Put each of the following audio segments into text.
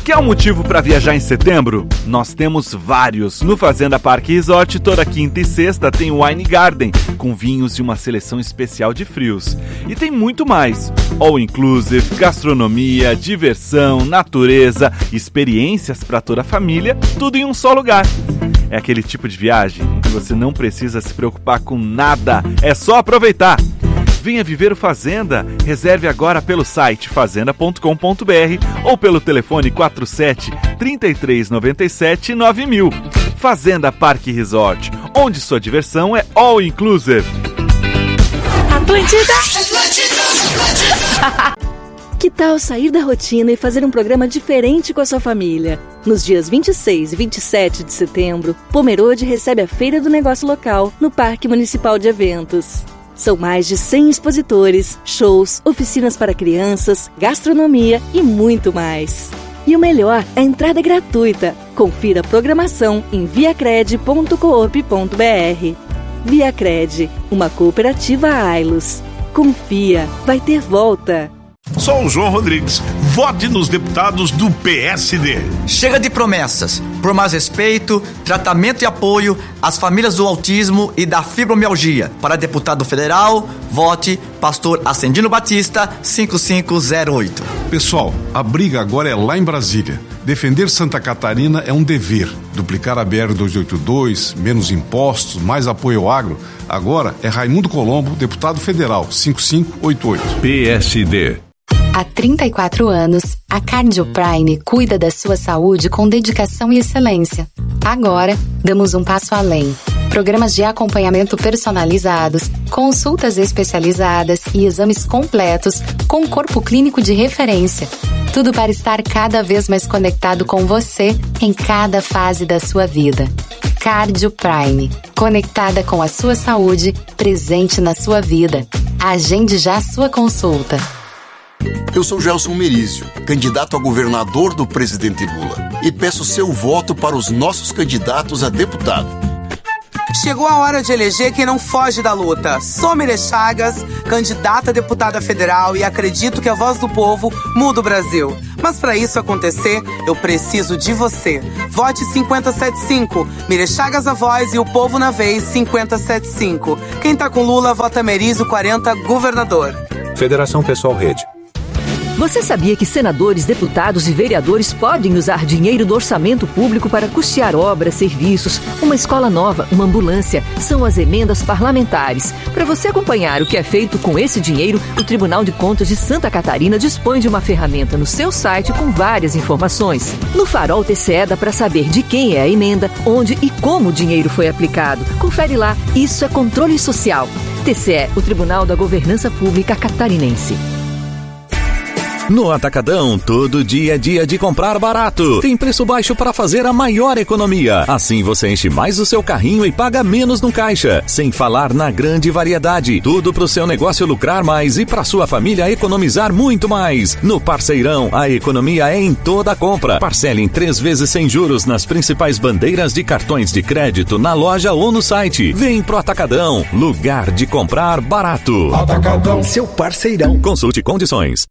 Quer um motivo para viajar em setembro? Nós temos vários. No Fazenda Parque Resort, toda quinta e sexta tem o Wine Garden, com vinhos e uma seleção especial de frios. E tem muito mais. All inclusive, gastronomia, diversão, natureza, experiências para toda a família, tudo em um só lugar. É aquele tipo de viagem em que você não precisa se preocupar com nada, é só aproveitar. Venha viver o Fazenda. Reserve agora pelo site fazenda.com.br ou pelo telefone 47 3397 9000. Fazenda Parque Resort, onde sua diversão é all inclusive. Atlântida! Que tal sair da rotina e fazer um programa diferente com a sua família? Nos dias 26 e 27 de setembro, Pomerode recebe a Feira do Negócio Local no Parque Municipal de Eventos. São mais de 100 expositores, shows, oficinas para crianças, gastronomia e muito mais. E o melhor, a entrada é gratuita. Confira a programação em viacred.coop.br. Viacred, uma cooperativa Ailos. Confia, vai ter volta. Sou o João Rodrigues. Vote nos deputados do PSD. Chega de promessas. Por mais respeito, tratamento e apoio às famílias do autismo e da fibromialgia. Para deputado federal, vote Pastor Ascendino Batista, 5508. Pessoal, a briga agora é lá em Brasília. Defender Santa Catarina é um dever. Duplicar a BR-282, menos impostos, mais apoio ao agro. Agora é Raimundo Colombo, deputado federal, 5588. PSD. Há 34 anos, a Cardio Prime cuida da sua saúde com dedicação e excelência. Agora, damos um passo além. Programas de acompanhamento personalizados, consultas especializadas e exames completos com corpo clínico de referência. Tudo para estar cada vez mais conectado com você em cada fase da sua vida. Cardio Prime, conectada com a sua saúde, presente na sua vida. Agende já a sua consulta. Eu sou Gelson Merizio, candidato a governador do presidente Lula, e peço seu voto para os nossos candidatos a deputado. Chegou a hora de eleger quem não foge da luta. Sou Mire Chagas, candidata a deputada federal, e acredito que a voz do povo muda o Brasil. Mas para isso acontecer, eu preciso de você. Vote 575. Mire Chagas a voz e o povo na vez, 575. Quem tá com Lula, vota Merizio 40, governador. Federação Pessoal Rede. Você sabia que senadores, deputados e vereadores podem usar dinheiro do orçamento público para custear obras, serviços, uma escola nova, uma ambulância? São as emendas parlamentares. Para você acompanhar o que é feito com esse dinheiro, o Tribunal de Contas de Santa Catarina dispõe de uma ferramenta no seu site com várias informações. No Farol TCE dá para saber de quem é a emenda, onde e como o dinheiro foi aplicado. Confere lá, isso é controle social. TCE, o Tribunal da Governança Pública Catarinense. No Atacadão, todo dia é dia de comprar barato. Tem preço baixo para fazer a maior economia. Assim você enche mais o seu carrinho e paga menos no caixa. Sem falar na grande variedade. Tudo para o seu negócio lucrar mais e para sua família economizar muito mais. No Parceirão, a economia é em toda a compra. Parcele em 3 vezes sem juros nas principais bandeiras de cartões de crédito na loja ou no site. Vem pro Atacadão, lugar de comprar barato. Atacadão, seu parceirão. Consulte condições.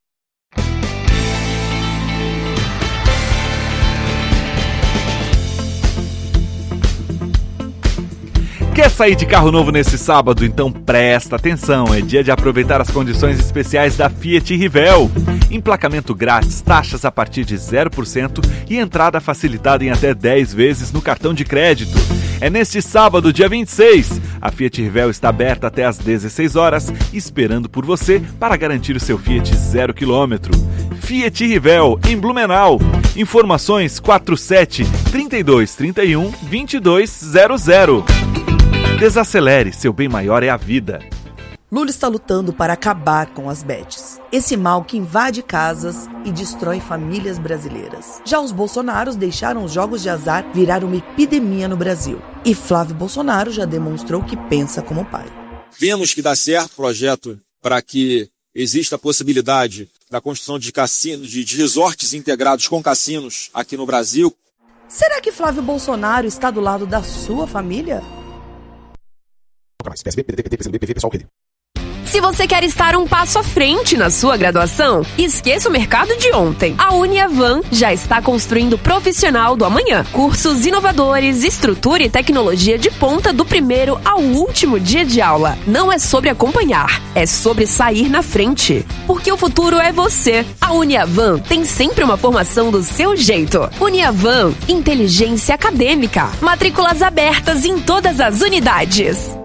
Quer sair de carro novo nesse sábado? Então presta atenção, é dia de aproveitar as condições especiais da Fiat Rivel. Emplacamento grátis, taxas a partir de 0% e entrada facilitada em até 10 vezes no cartão de crédito. É neste sábado, dia 26. A Fiat Rivel está aberta até às 16 horas, esperando por você para garantir o seu Fiat 0 km. Fiat Rivel, em Blumenau. Informações 47 32 31 2200. Desacelere, seu bem maior é a vida. Lula está lutando para acabar com as bets. Esse mal que invade casas e destrói famílias brasileiras. Já os Bolsonaros deixaram os jogos de azar virar uma epidemia no Brasil. E Flávio Bolsonaro já demonstrou que pensa como pai. Vemos que dá certo o projeto para que exista a possibilidade da construção de cassinos, de resorts integrados com cassinos aqui no Brasil. Será que Flávio Bolsonaro está do lado da sua família? Se você quer estar um passo à frente na sua graduação, esqueça o mercado de ontem. A Uniavan já está construindo o profissional do amanhã. Cursos inovadores, estrutura e tecnologia de ponta do primeiro ao último dia de aula. Não é sobre acompanhar, é sobre sair na frente. Porque o futuro é você. A Uniavan tem sempre uma formação do seu jeito. Uniavan, inteligência acadêmica. Matrículas abertas em todas as unidades.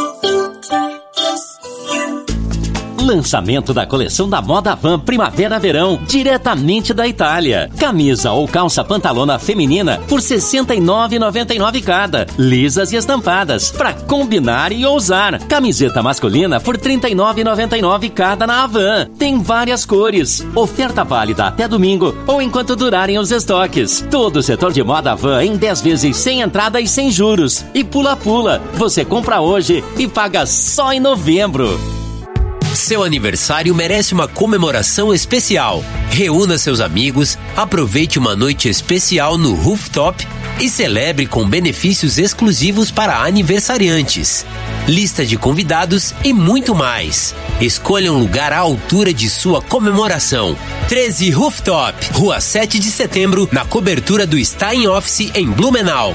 Lançamento da coleção da Moda Van Primavera-Verão, diretamente da Itália. Camisa ou calça pantalona feminina por R$ 69,99 cada. Lisas e estampadas, pra combinar e ousar. Camiseta masculina por R$ 39,99 cada na Havan. Tem várias cores. Oferta válida até domingo ou enquanto durarem os estoques. Todo o setor de moda Van em 10 vezes sem entrada e sem juros. E pula-pula. Você compra hoje e paga só em novembro. Seu aniversário merece uma comemoração especial. Reúna seus amigos, aproveite uma noite especial no Rooftop e celebre com benefícios exclusivos para aniversariantes. Lista de convidados e muito mais. Escolha um lugar à altura de sua comemoração. 13 Rooftop, Rua 7 de Setembro, na cobertura do Stein Office em Blumenau.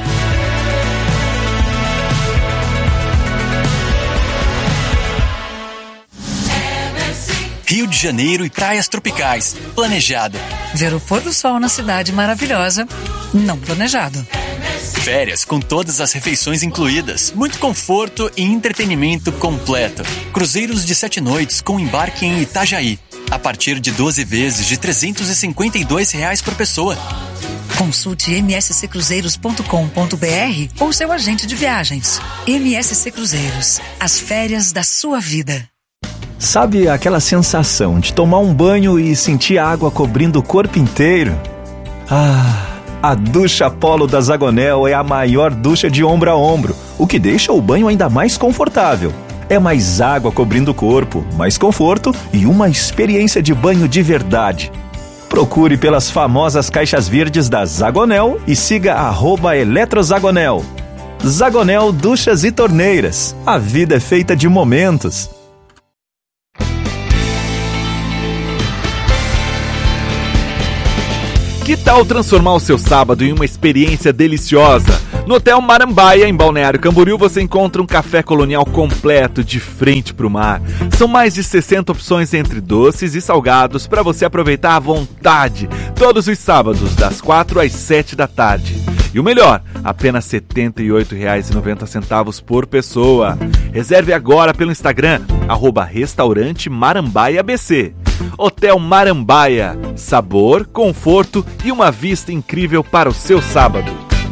Rio de Janeiro e praias tropicais. Planejado. Ver o pôr do sol na cidade maravilhosa. Não planejado. Férias com todas as refeições incluídas. Muito conforto e entretenimento completo. Cruzeiros de 7 noites com embarque em Itajaí. A partir de 12 vezes de R$ 352 por pessoa. Consulte msccruzeiros.com.br ou seu agente de viagens. MSC Cruzeiros. As férias da sua vida. Sabe aquela sensação de tomar um banho e sentir a água cobrindo o corpo inteiro? A ducha Polo da Zagonel é a maior ducha de ombro a ombro, o que deixa o banho ainda mais confortável. É mais água cobrindo o corpo, mais conforto e uma experiência de banho de verdade. Procure pelas famosas caixas verdes da Zagonel e siga @eletrozagonel. Zagonel Duchas e Torneiras. A vida é feita de momentos. Que tal transformar o seu sábado em uma experiência deliciosa? No Hotel Marambaia, em Balneário Camboriú, você encontra um café colonial completo de frente para o mar. São mais de 60 opções entre doces e salgados para você aproveitar à vontade, todos os sábados, das 4 às 7 da tarde. E o melhor, apenas R$ 78,90 por pessoa. Reserve agora pelo Instagram, @restaurante Marambaia BC. Hotel Marambaia, sabor, conforto e uma vista incrível para o seu sábado.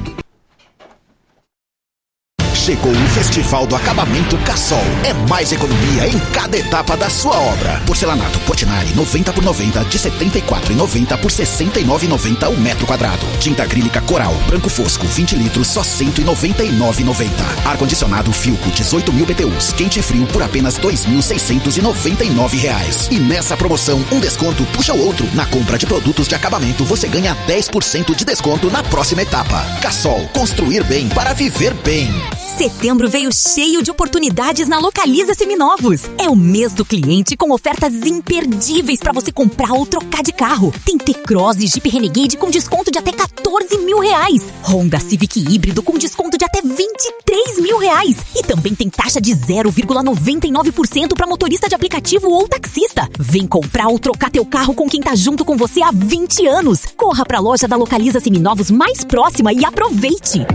Chegou o Festival do Acabamento Cassol. É mais economia em cada etapa da sua obra. Porcelanato Portinari 90 por 90 de R$ 74,90 por R$ 69,90 o metro quadrado. Tinta acrílica Coral branco fosco 20 litros só R$ 199,90. Ar-condicionado Filco 18.000 BTUs quente e frio por apenas R$ 2.699. E nessa promoção um desconto puxa o outro. Na compra de produtos de acabamento você ganha 10% de desconto na próxima etapa. Cassol, construir bem para viver bem. Setembro veio cheio de oportunidades na Localiza Seminovos. É o mês do cliente com ofertas imperdíveis para você comprar ou trocar de carro. Tem T-Cross e Jeep Renegade com desconto de até R$14.000. Honda Civic híbrido com desconto de até R$23.000. E também tem taxa de 0,99% para motorista de aplicativo ou taxista. Vem comprar ou trocar teu carro com quem tá junto com você há 20 anos. Corra para a loja da Localiza Seminovos mais próxima e aproveite.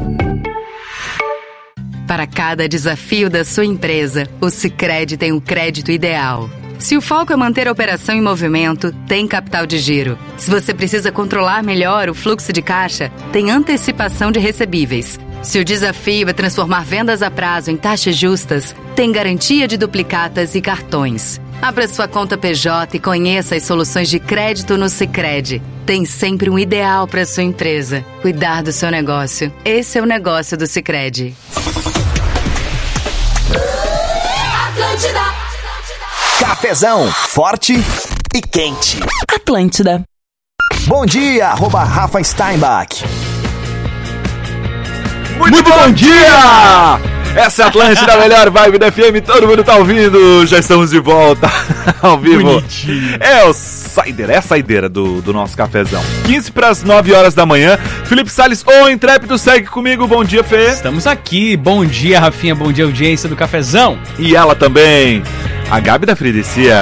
Para cada desafio da sua empresa, o Sicredi tem o crédito ideal. Se o foco é manter a operação em movimento, tem capital de giro. Se você precisa controlar melhor o fluxo de caixa, tem antecipação de recebíveis. Se o desafio é transformar vendas a prazo em taxas justas, tem garantia de duplicatas e cartões. Abra sua conta PJ e conheça as soluções de crédito no Sicredi. Tem sempre um ideal para sua empresa. Cuidar do seu negócio. Esse é o negócio do Sicredi. Atlântida. Cafezão, forte e quente. Atlântida. Bom dia, @Rafa Steinbach. Muito bom dia! Essa é a Atlântida, a melhor vibe da FM, todo mundo tá ouvindo. Já estamos de volta ao vivo. Bonitinho. É o Saideira, é a saideira do nosso cafezão. 15 para as 9 horas da manhã. Felipe Salles, o Intrépido, segue comigo. Bom dia, Fê. Estamos aqui. Bom dia, Rafinha. Bom dia, audiência do cafezão. E ela também, a Gabi da Fridecia.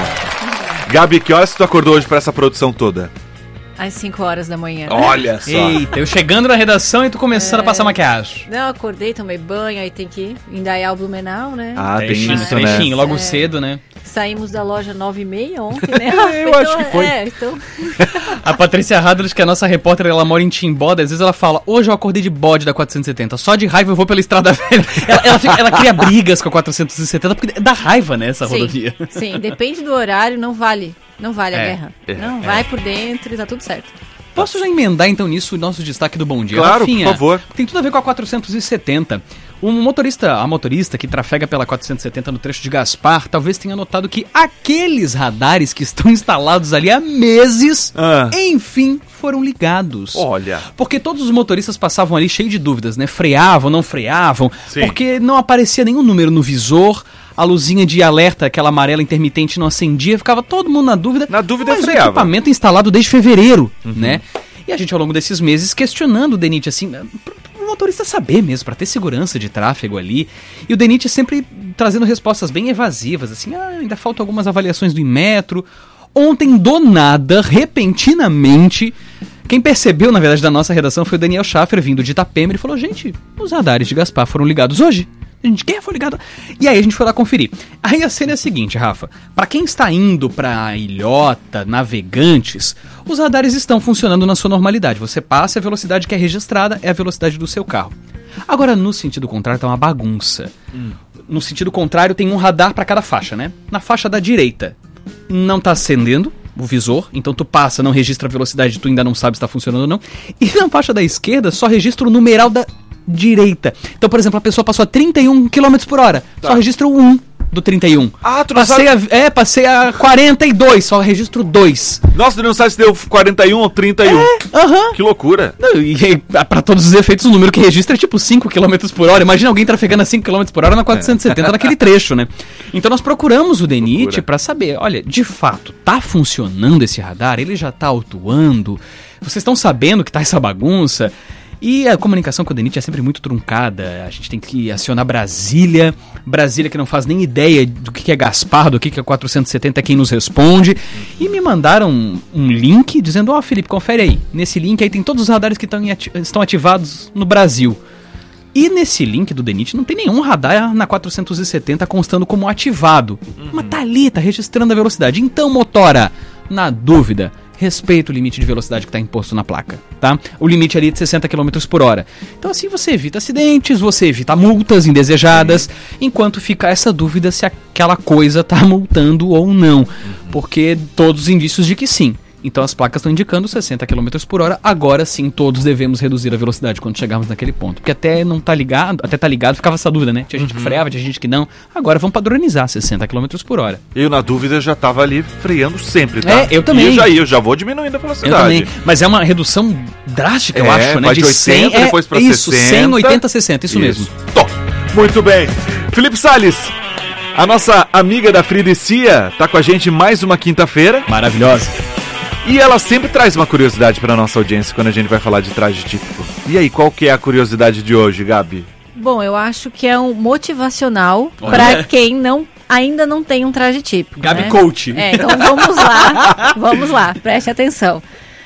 Gabi, que horas tu acordou hoje para essa produção toda? Às 5 horas da manhã. Olha só. Eita, eu chegando na redação e tu começando a passar maquiagem. Não, acordei, tomei banho, aí tem que ir em Indaial Blumenau, né? Ah, tem isso, trechinho, logo cedo, né? Saímos da loja 9h30 ontem, né? Eu acho que foi. Então... A Patrícia Radler, que é a nossa repórter, ela mora em Timbó, às vezes ela fala, hoje eu acordei de bode da 470, só de raiva eu vou pela Estrada Velha. Ela cria brigas com a 470, porque dá raiva, né, essa rodovia. Sim, depende do horário, não vale a guerra. Não, vai por dentro e tá tudo certo. Posso já emendar então nisso o nosso destaque do Bom Dia? Claro, Rafinha, por favor. Tem tudo a ver com a 470. A motorista que trafega pela 470 no trecho de Gaspar, talvez tenha notado que aqueles radares que estão instalados ali há meses, enfim, foram ligados. Olha. Porque todos os motoristas passavam ali cheio de dúvidas, né? Freavam, não freavam, Sim. Porque não aparecia nenhum número no visor, a luzinha de alerta, aquela amarela intermitente, não acendia, ficava todo mundo na dúvida. Na dúvida, mas freava. O equipamento instalado desde fevereiro, né? E a gente, ao longo desses meses, questionando o DENIT, assim, o motorista saber mesmo, para ter segurança de tráfego ali. E o DENIT sempre trazendo respostas bem evasivas, assim, ainda faltam algumas avaliações do Inmetro. Ontem, do nada, repentinamente, quem percebeu, na verdade, da nossa redação foi o Daniel Schaffer, vindo de Itapema. Ele falou, gente, os radares de Gaspar foram ligados hoje? A gente, quem foi ligado? E aí a gente foi lá conferir. Aí a cena é a seguinte, Rafa. Pra quem está indo pra Ilhota, Navegantes, os radares estão funcionando na sua normalidade. Você passa e a velocidade que é registrada é a velocidade do seu carro. Agora, no sentido contrário, tá uma bagunça. No sentido contrário, tem um radar pra cada faixa, né? Na faixa da direita, não tá acendendo o visor, então tu passa, não registra a velocidade, tu ainda não sabe se tá funcionando ou não. E na faixa da esquerda, só registra o numeral da direita. Então, por exemplo, a pessoa passou a 31 km por hora, só registra o 1 do 31. Ah, tu não sabe... Passei a 42, só registro 2. Nossa, tu não sabe se deu 41 ou 31. Que loucura. Não, e pra todos os efeitos, o número que registra é tipo 5 km por hora. Imagina alguém trafegando a 5 km por hora na 470 naquele trecho, né? Então nós procuramos o DENIT pra saber, olha, de fato, tá funcionando esse radar? Ele já tá autuando? Vocês estão sabendo que tá essa bagunça? E a comunicação com o DENIT é sempre muito truncada. A gente tem que acionar Brasília que não faz nem ideia do que é Gaspar, do que é 470, é quem nos responde. E me mandaram um link dizendo, Felipe, confere aí. Nesse link aí tem todos os radares que estão ativados no Brasil. E nesse link do DENIT não tem nenhum radar na 470 constando como ativado. Mas tá ali, tá registrando a velocidade. Então, motora, na dúvida, respeita o limite de velocidade que está imposto na placa, tá? O limite ali é de 60 km por hora. Então assim você evita acidentes, você evita multas indesejadas, enquanto fica essa dúvida se aquela coisa está multando ou não. Porque todos os indícios de que sim. Então as placas estão indicando 60 km por hora, agora sim todos devemos reduzir a velocidade quando chegarmos naquele ponto. Porque até tá ligado, ficava essa dúvida, né? Tinha gente que freava, tinha gente que não. Agora vamos padronizar 60 km por hora. Eu, na dúvida, já tava ali freando sempre, tá? Eu também. E eu já vou diminuindo a velocidade. Eu também. Mas é uma redução drástica, eu acho, né? De 80, depois pra 60. 100, 80, 60, isso mesmo. Muito bem. Felipe Salles, a nossa amiga da Fridecia, tá com a gente mais uma quinta-feira. Maravilhosa. E ela sempre traz uma curiosidade para nossa audiência quando a gente vai falar de traje típico. E aí, qual que é a curiosidade de hoje, Gabi? Bom, eu acho que é um motivacional para quem ainda não tem um traje típico. Gabi, né? Coach. Então vamos lá, preste atenção.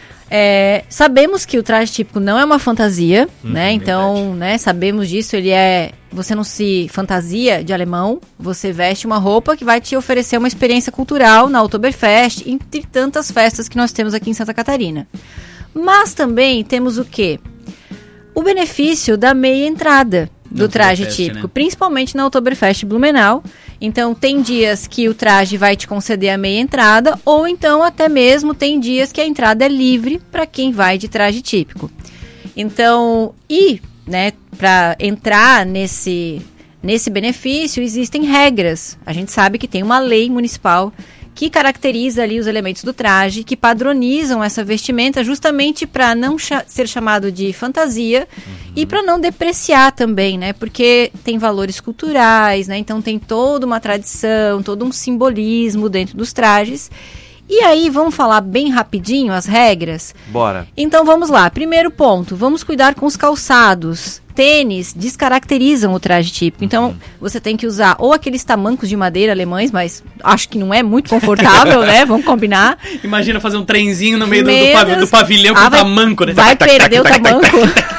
Sabemos que o traje típico não é uma fantasia, né? Então, né, sabemos disso, você não se fantasia de alemão, você veste uma roupa que vai te oferecer uma experiência cultural na Oktoberfest, entre tantas festas que nós temos aqui em Santa Catarina. Mas também temos o quê? O benefício da meia entrada do traje típico, né? Principalmente na Oktoberfest Blumenau. Então, tem dias que o traje vai te conceder a meia entrada, ou então até mesmo tem dias que a entrada é livre para quem vai de traje típico. Então, né, para entrar nesse benefício, existem regras. A gente sabe que tem uma lei municipal que caracteriza ali os elementos do traje, que padronizam essa vestimenta justamente para não ser chamado de fantasia e para não depreciar também, né? Porque tem valores culturais, né? Então tem toda uma tradição, todo um simbolismo dentro dos trajes. E aí, vamos falar bem rapidinho as regras? Bora. Então vamos lá. Primeiro ponto, vamos cuidar com os calçados. Tênis descaracterizam o traje típico. Então, você tem que usar ou aqueles tamancos de madeira alemães, mas acho que não é muito confortável, né? Vamos combinar. Imagina fazer um trenzinho no meio do pavilhão com tamanco, né? Vai perder o tamanco.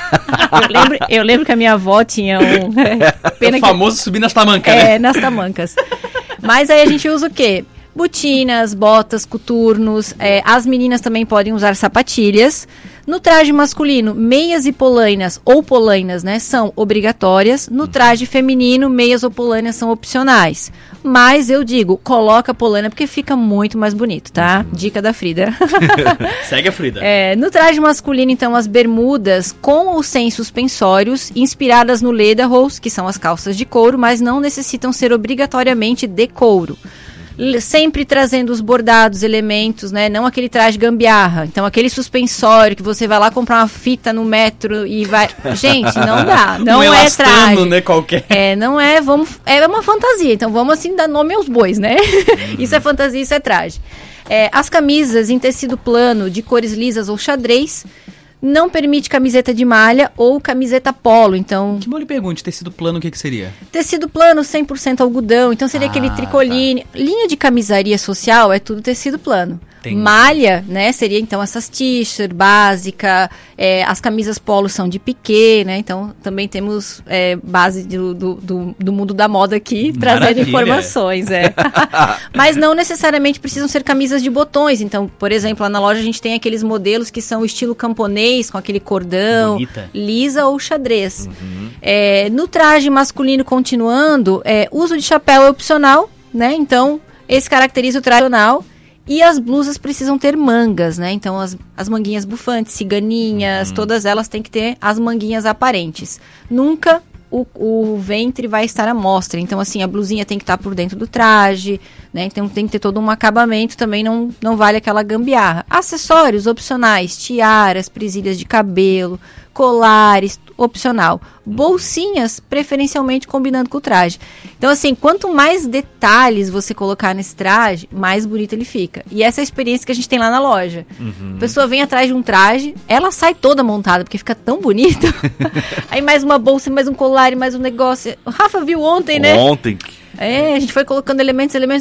Eu lembro que a minha avó tinha o famoso subir nas tamancas, né? Nas tamancas. Mas aí a gente usa o quê? Botinas, botas, coturnos, as meninas também podem usar sapatilhas. No traje masculino, meias e polainas ou polainas, né, são obrigatórias. No traje feminino, meias ou polainas são opcionais. Mas eu digo, coloca a polaina porque fica muito mais bonito, tá? Dica da Frida. Segue a Frida. No traje masculino, então, as bermudas com ou sem suspensórios, inspiradas no lederhosen, que são as calças de couro, mas não necessitam ser obrigatoriamente de couro. Sempre trazendo os bordados, elementos, né? Não aquele traje gambiarra. Então, aquele suspensório que você vai lá comprar uma fita no metro e vai... Gente, não dá. Não é traje. Né, qualquer. Não é... É uma fantasia. Então, vamos assim dar nome aos bois, né? Isso é fantasia, isso é traje. As camisas em tecido plano, de cores lisas ou xadrez, não permite camiseta de malha ou camiseta polo, então... Que mal lhe pergunte, tecido plano, o que seria? Tecido plano, 100% algodão, então seria aquele tricoline. Tá. Linha de camisaria social é tudo tecido plano. Entendi. Malha, né, seria então essas t-shirt básica, as camisas polo são de piquê, né, então também temos base do mundo da moda aqui, trazendo informações, Mas não necessariamente precisam ser camisas de botões, então, por exemplo, lá na loja a gente tem aqueles modelos que são estilo camponês, com aquele cordão, bonita, lisa ou xadrez. No traje masculino, continuando, uso de chapéu é opcional, né, então esse caracteriza o traje tradicional. E as blusas precisam ter mangas, né? Então, as manguinhas bufantes, ciganinhas, todas elas têm que ter as manguinhas aparentes. Nunca o ventre vai estar à mostra. Então, assim, a blusinha tem que estar por dentro do traje, né? Então, tem que ter todo um acabamento. Também não vale aquela gambiarra. Acessórios opcionais, tiaras, presilhas de cabelo, colares, opcional. Bolsinhas, preferencialmente combinando com o traje. Então, assim, quanto mais detalhes você colocar nesse traje, mais bonito ele fica. E essa é a experiência que a gente tem lá na loja. A pessoa vem atrás de um traje, ela sai toda montada, porque fica tão bonito. Aí mais uma bolsa, mais um colar, mais um negócio. O Rafa viu ontem, né? Ontem. A gente foi colocando elementos